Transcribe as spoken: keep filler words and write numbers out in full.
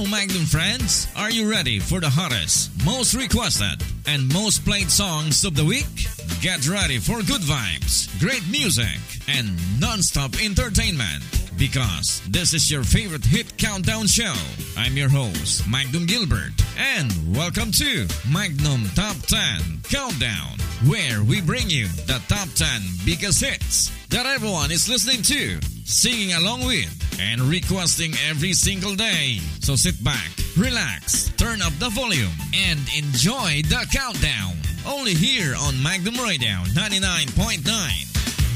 Hello, Magnum friends! Are you ready for the hottest, most requested, and most played songs of the week? Get ready for good vibes, great music, and non-stop entertainment. Because this is your favorite hit countdown show. I'm your host, Magnum Gilbert, and welcome to Magnum Top ten Countdown, where we bring you the top ten biggest hits that everyone is listening to, singing along with, and requesting every single day. So sit back, relax, turn up the volume, and enjoy the countdown. Only here on Magnum Radio ninety-nine point nine.